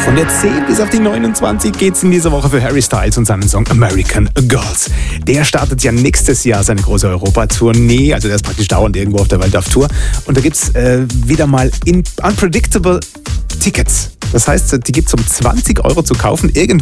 Von der 10 bis auf die 29 geht's in dieser Woche für Harry Styles und seinen Song American Girls. Der startet ja nächstes Jahr seine große Europa-Tournee, also der ist praktisch dauernd irgendwo auf der Welt auf Tour. Und da gibt's wieder mal unpredictable Tickets. Das heißt, die gibt's um 20 € zu kaufen,